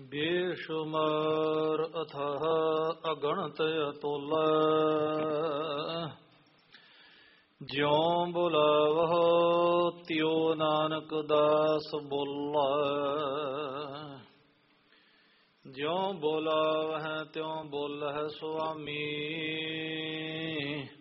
ਬੇਸ਼ੁਮਾਰ ਅਥਾਹ ਅਗਣਤ ਅਤੁਲਾ ਜਿਉ ਬੁਲਾਵਹੁ ਤਿਉ ਨਾਨਕ ਦਾਸ ਬੋਲਾ ਜਿਉ ਬੁਲਾਵਹਿ ਤਿਉ ਬੋਲਹਿ ਸੁਆਮੀ